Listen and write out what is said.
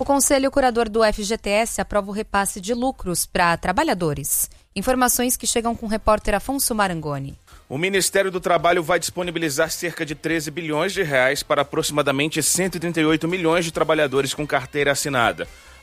O Conselho Curador do FGTS aprova o repasse de lucros para trabalhadores. Informações que chegam com o repórter Afonso Marangoni. O Ministério do Trabalho vai disponibilizar cerca de 13 bilhões de reais para aproximadamente 138 milhões de trabalhadores com carteira assinada.